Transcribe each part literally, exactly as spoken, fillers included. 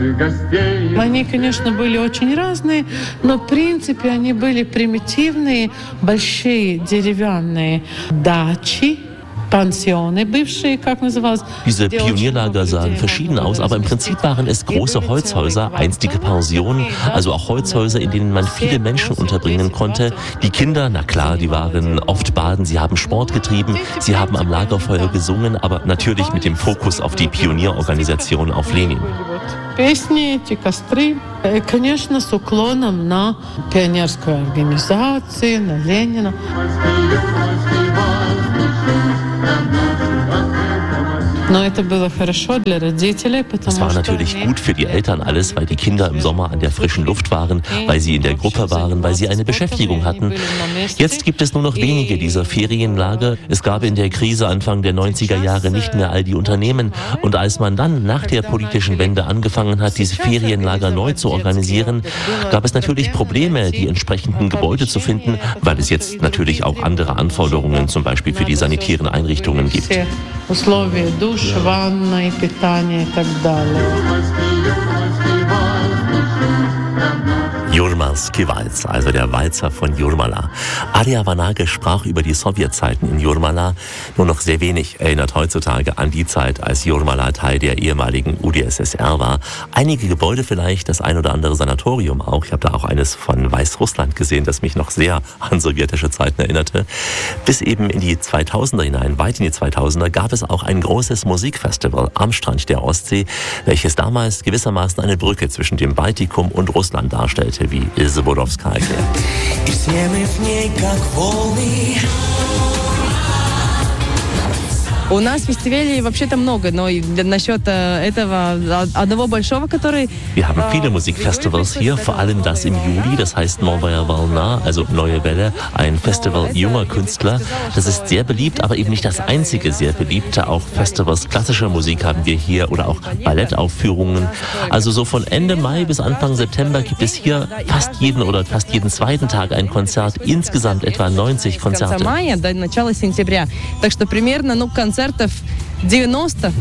Они, конечно, были очень разные, но в принципе они были примитивные, большие деревянные дачи. Diese Pionierlager sahen verschieden aus, aber im Prinzip waren es große Holzhäuser, einstige Pensionen, also auch Holzhäuser, in denen man viele Menschen unterbringen konnte. Die Kinder, na klar, die waren oft baden, sie haben Sport getrieben, sie haben am Lagerfeuer gesungen, aber natürlich mit dem Fokus auf die Pionierorganisation, auf Lenin. Песни, эти костры, конечно, с уклоном на пионерскую организацию, на Ленина. Es war natürlich gut für die Eltern alles, weil die Kinder im Sommer an der frischen Luft waren, weil sie in der Gruppe waren, weil sie eine Beschäftigung hatten. Jetzt gibt es nur noch wenige dieser Ferienlager. Es gab in der Krise Anfang der neunziger Jahre nicht mehr all die Unternehmen. Und als man dann nach der politischen Wende angefangen hat, diese Ferienlager neu zu organisieren, gab es natürlich Probleme, die entsprechenden Gebäude zu finden, weil es jetzt natürlich auch andere Anforderungen, zum Beispiel für die sanitären Einrichtungen gibt. Ванна и питание и так далее. Jurmalski Walz, also der Walzer von Jurmala. Adia Vanage sprach über die Sowjetzeiten in Jurmala. Nur noch sehr wenig erinnert heutzutage an die Zeit, als Jurmala Teil der ehemaligen U d S S R war. Einige Gebäude vielleicht, das ein oder andere Sanatorium auch. Ich habe da auch eines von Weißrussland gesehen, das mich noch sehr an sowjetische Zeiten erinnerte. Bis eben in die zweitausender hinein, weit in die zweitausender, gab es auch ein großes Musikfestival am Strand der Ostsee, welches damals gewissermaßen eine Brücke zwischen dem Baltikum und Russland darstellte, wie Ilse Borowska erklärt. У нас фестивалей вообще-то много, но насчет этого одного большого, который... Wir haben viele Musikfestivals hier, vor allem das im Juli, das heißt Novaya Volna, also Neue Welle, ein Festival junger Künstler. Das ist sehr beliebt, aber eben nicht das einzige sehr beliebte. Auch Festivals klassischer Musik haben wir hier oder auch Ballettaufführungen. Also so von Ende Mai bis Anfang September gibt es hier fast jeden oder fast jeden zweiten Tag ein Konzert, insgesamt etwa neunzig Konzerte. Так что примерно, ну, концертов девяносто.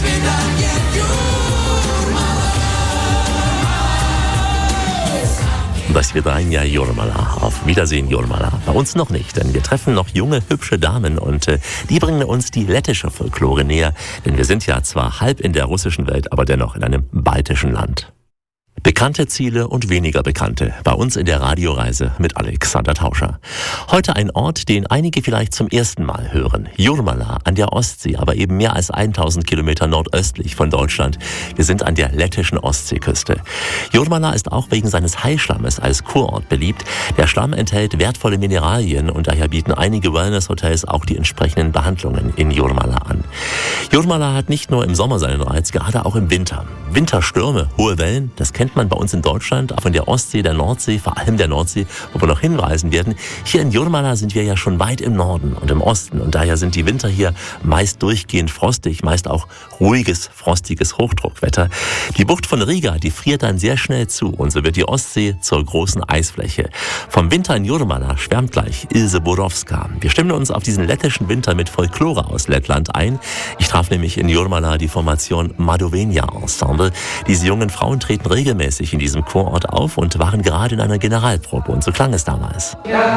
Das Vidania Jurmala. Auf Wiedersehen, Jurmala. Bei uns noch nicht, denn wir treffen noch junge, hübsche Damen und äh, die bringen uns die lettische Folklore näher, denn wir sind ja zwar halb in der russischen Welt, aber dennoch in einem baltischen Land. Bekannte Ziele und weniger bekannte. Bei uns in der Radioreise mit Alexander Tauscher. Heute ein Ort, den einige vielleicht zum ersten Mal hören. Jurmala an der Ostsee, aber eben mehr als tausend Kilometer nordöstlich von Deutschland. Wir sind an der lettischen Ostseeküste. Jurmala ist auch wegen seines Haischlammes als Kurort beliebt. Der Schlamm enthält wertvolle Mineralien und daher bieten einige Wellness-Hotels auch die entsprechenden Behandlungen in Jurmala an. Jurmala hat nicht nur im Sommer seinen Reiz, gerade auch im Winter. Winterstürme, hohe Wellen, das kennt man bei uns in Deutschland, von der Ostsee, der Nordsee, vor allem der Nordsee, wo wir noch hinreisen werden. Hier in Jurmala sind wir ja schon weit im Norden und im Osten und daher sind die Winter hier meist durchgehend frostig, meist auch ruhiges, frostiges Hochdruckwetter. Die Bucht von Riga, die friert dann sehr schnell zu und so wird die Ostsee zur großen Eisfläche. Vom Winter in Jurmala schwärmt gleich Ilse Borowska. Wir stimmen uns auf diesen lettischen Winter mit Folklore aus Lettland ein. Ich traf nämlich in Jurmala die Formation Madovenia Ensemble. Diese jungen Frauen treten regelmäßig in diesem Kurort auf und waren gerade in einer Generalprobe und so klang es damals.